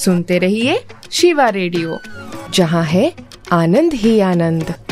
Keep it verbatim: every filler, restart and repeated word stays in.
सुनते रहिए शिवा रेडियो, जहाँ है आनंद ही आनंद।